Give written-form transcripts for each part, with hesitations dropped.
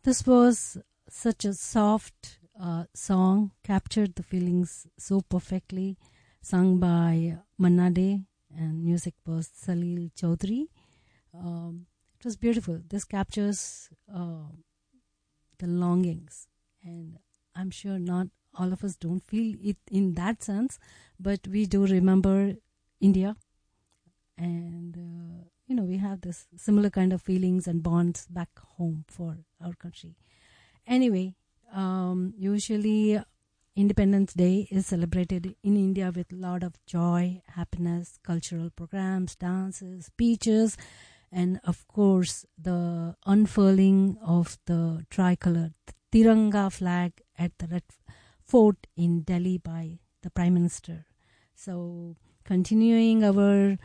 This was such a soft song, captured the feelings so perfectly, sung by Manna Dey, and music was Salil Chaudhary. It was beautiful. This captures the longings, and I'm sure not all of us don't feel it in that sense, but we do remember India, and we have this similar kind of feelings and bonds back home for our country. Anyway, usually Independence Day is celebrated in India with a lot of joy, happiness, cultural programs, dances, speeches, and of course the unfurling of the tricolor Tiranga flag at the Red Fort in Delhi by the Prime Minister. So continuing our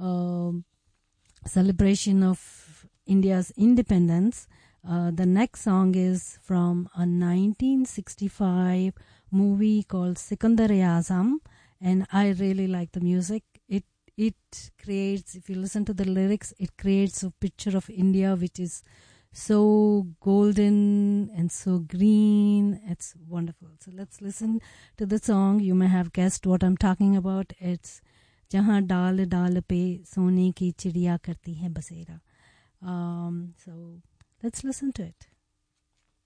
celebration of India's independence, the next song is from a 1965 movie called Sikandar-e-Azam, and I really like the music. It creates, if you listen to the lyrics, it creates a picture of India which is so golden and so green. It's wonderful. So let's listen to the song. You may have guessed what I'm talking about. It's Jahan Dal Dal Pe Sone Ki Chidiya Karti Hai Basera. So let's listen to it.